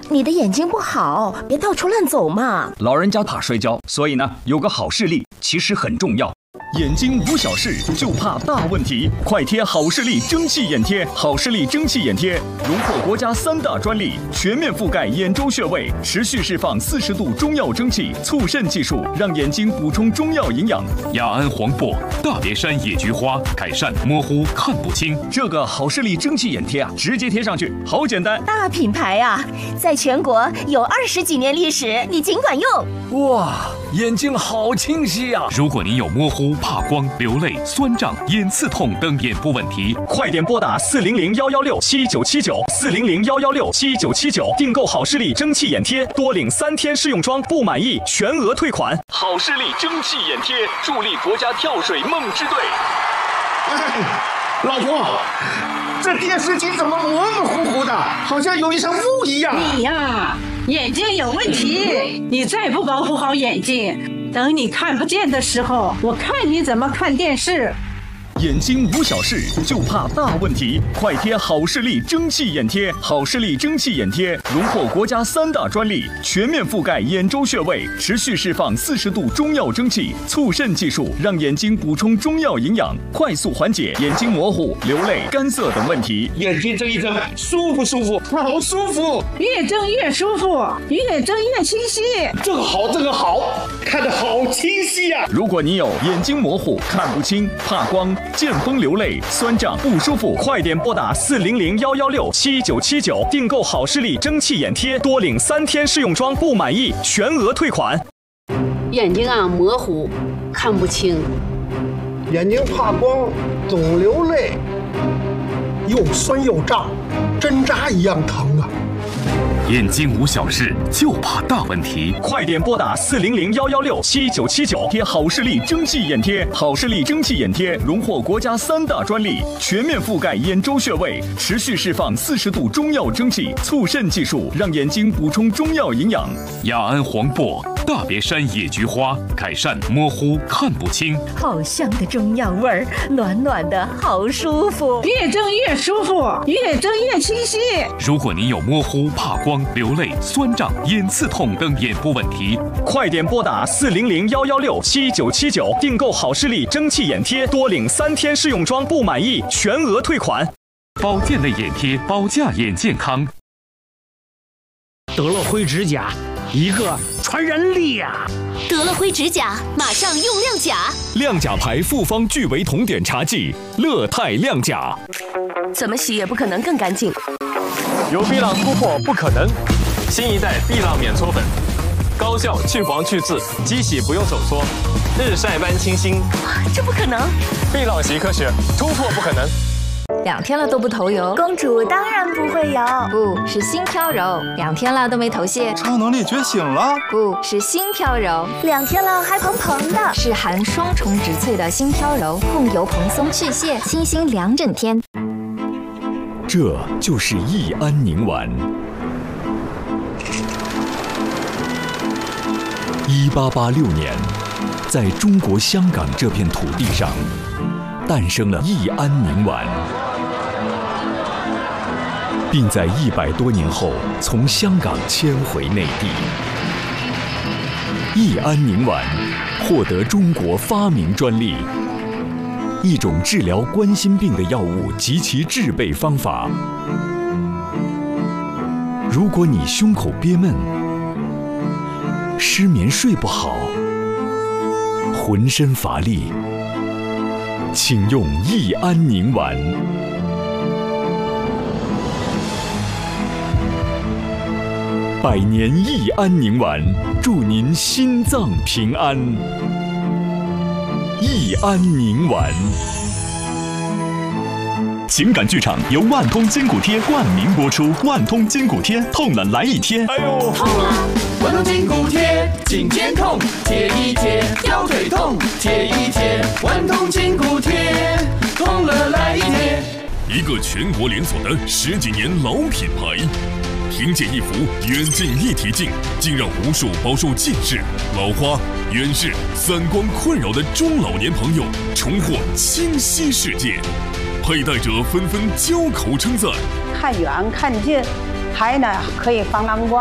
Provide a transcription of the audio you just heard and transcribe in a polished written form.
你的眼睛不好，别到处乱走嘛。 老人家怕摔跤，所以呢，有个好视力其实很重要。眼睛无小事，就怕大问题。快贴好视力蒸汽眼贴，好视力蒸汽眼贴荣获国家3大专利，全面覆盖眼周穴位，持续释放40度中药蒸汽，促渗技术，让眼睛补充中药营养。 雅安黄柏、大别山野菊花，改善模糊看不清。 这个好视力蒸汽眼贴啊，直接贴上去，好简单。 大品牌啊，在全国有20几年历史，你尽管用。 哇，眼睛好清晰啊！ 如果您有模糊、怕光、流泪、酸胀、眼刺痛等眼部问题， 快点拨打400-116-7979，400-116-7979，订购好视力蒸汽眼贴，多领3天试用装，不满意全额退款。好视力蒸汽眼贴，助力国家跳水梦之队。 老婆，这电视机怎么模模糊糊的，好像有一层雾一样？ 你呀，眼睛有问题，你再不保护好眼睛，等你看不见的时候，我看你怎么看电视。 眼睛无小事，就怕大问题。快贴好视力蒸汽眼贴，好视力蒸汽眼贴荣获国家3大专利，全面覆盖眼周穴位，持续释放40度中药蒸汽，促渗技术，让眼睛补充中药营养，快速缓解眼睛模糊、流泪、干涩等问题。 眼睛睁一睁，舒服舒服，好舒服， 越睁越舒服，越睁越清晰。 这个好，这个好，看得好清晰呀！ 如果你有眼睛模糊、看不清、怕光、见风流泪、酸胀不舒服，快点拨打400-116-7979，订购好视力蒸汽眼贴，多领3天试用装，不满意全额退款。 眼睛啊模糊，看不清， 眼睛怕光，总流泪，又酸又胀，针扎一样疼啊！ 眼睛无小事，就怕大问题。 快点拨打400-116-7979，贴好视力蒸汽眼贴，好视力蒸汽眼贴荣获国家3大专利，全面覆盖眼周穴位，持续释放40度中药蒸汽，促渗技术，让眼睛补充中药营养。 雅安黄柏、大别山野菊花，改善模糊看不清。 好香的中药味儿，暖暖的，好舒服。 越睁越舒服，越睁越清晰。 如果您有模糊、怕光、流泪、酸胀、眼刺痛等眼部问题， 快点拨打400-116-7979，订购好视力蒸汽眼贴，多领3天试用装，不满意全额退款。 保健类眼贴，保驾眼健康。 得了灰指甲，一个传染力呀！ 得了灰指甲，马上用亮甲。 亮甲牌复方聚维酮碘茶剂，乐泰亮甲。 怎么洗也不可能更干净。 由碧浪突破不可能，新一代碧浪免搓粉，高效去黄去渍，机洗不用手搓，日晒般清新。 这不可能！ 碧浪习科学，突破不可能。 2天了都不头油， 公主当然不会油， 不是心飘柔。2天了都没头屑， 超能力觉醒了， 不是心飘柔。 2天了还蓬蓬的， 是含双重植萃的心飘柔，控油蓬松去屑，清新2整天。 这就是益安宁丸。1886年，在中国香港这片土地上，诞生了益安宁丸，并在100多年后从香港迁回内地。益安宁丸获得中国发明专利，一种治疗冠心病的药物及其制备方法。如果你胸口憋闷、失眠睡不好、浑身乏力，请用益安宁丸。100年益安宁丸，祝您心脏平安。益安宁丸。情感剧场由万通筋骨贴冠名播出，万通筋骨贴，痛了来一贴。 哎呦，痛了！万通筋骨贴，颈肩痛贴一贴，腰腿痛贴一贴，万通筋骨贴，痛了来一贴。 一个全国连锁的10几年老品牌，凭借一副远近一体镜，竟让无数饱受近视、老花、远视、散光困扰的中老年朋友重获清晰世界。佩戴者纷纷交口称赞： 看远看近，还呢可以防蓝光。